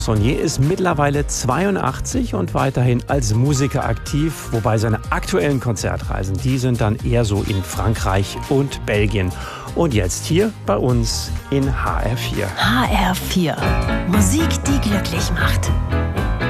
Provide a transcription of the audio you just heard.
Saunier ist mittlerweile 82 und weiterhin als Musiker aktiv, wobei seine aktuellen Konzertreisen, die sind dann eher so in Frankreich und Belgien. Und jetzt hier bei uns in HR4. HR4. Musik, die glücklich macht.